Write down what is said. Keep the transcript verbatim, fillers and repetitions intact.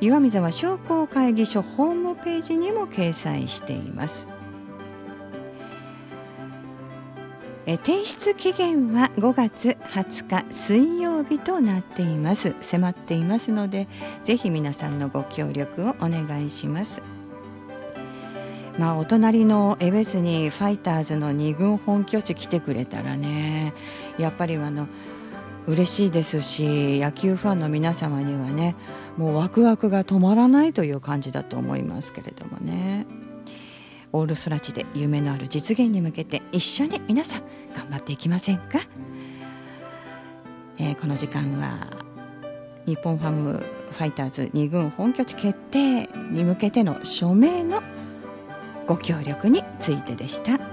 岩見沢商工会議所ホームページにも掲載しています。え提出期限はごがつはつか水曜日となっています。迫っていますので、ぜひ皆さんのご協力をお願いします。まあ、お隣の江別にファイターズのに軍本拠地来てくれたらね、やっぱりあの嬉しいですし、野球ファンの皆様にはね、もうワクワクが止まらないという感じだと思いますけれどもね。オールスラチで夢のある実現に向けて一緒に皆さん頑張っていきませんか。えー、この時間は日本ハムファイターズに軍本拠地決定に向けての署名のご協力についてでした。